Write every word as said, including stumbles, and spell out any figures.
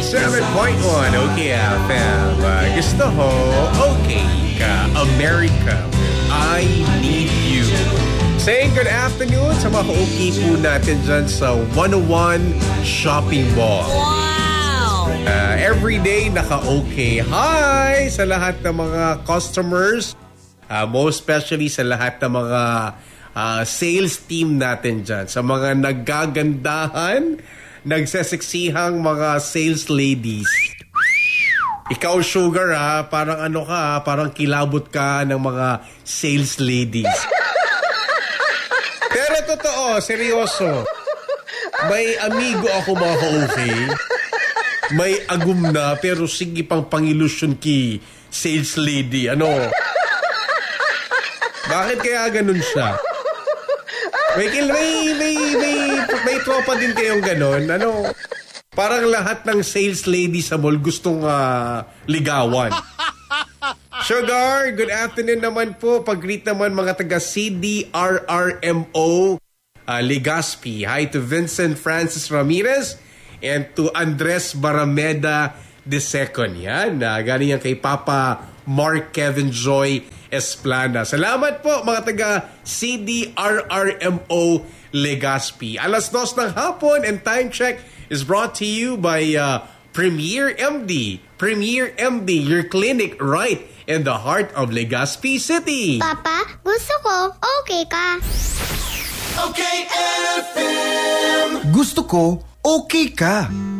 seven point one Okay F M. Uh, gusto ho, okay ka, America. I need you. Saying good afternoon sa mga ka-okay po natin dyan sa one oh one Shopping Mall. Wow! Uh, everyday naka-okay. Hi sa lahat ng mga customers. Uh, most especially sa lahat ng mga uh, sales team natin dyan. Sa mga nagagandahan, nagseseksihang mga sales ladies. Ikaw, Sugar, ha? Parang ano ka, parang kilabot ka ng mga sales ladies. Pero totoo, seryoso. May amigo ako mga ka-okay. May agum na, pero sige pang pangilusyon ki sales lady. Ano? Bakit kaya ganun siya? May, may, may, may, may tropa din kayong ganun. Ano? Parang lahat ng sales lady sa mall gustong uh, ligawan. Sugar, good afternoon naman po. Pag-greet naman mga taga C D R R M O uh, Legazpi. Hi to Vincent Francis Ramirez and to Andres Barameda the second. Yan, uh, galing yan kay Papa Mark Kevin Joy Esplana. Salamat po mga taga C D R R M O Legazpi. Alas dos ng hapon and time check is brought to you by uh, Premier M D. Premier M D, your clinic right in the heart of Legazpi City. Papa, gusto ko, okay ka. Okay F M. Gusto ko, okay ka.